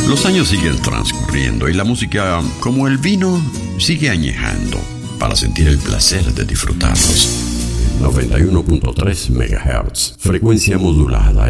Los años siguen transcurriendo y la música, como el vino, sigue añejando para sentir el placer de disfrutarlos. 91.3 MHz, frecuencia modulada.